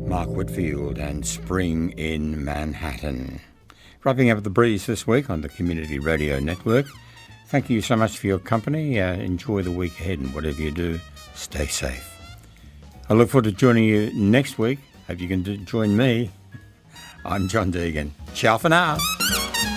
Mark Whitfield and Spring in Manhattan. Wrapping up the breeze this week on the Community Radio Network. Thank you so much for your company. Enjoy the week ahead, and whatever you do, stay safe. I look forward to joining you next week. Hope you can join me. I'm John Deegan. Ciao for now.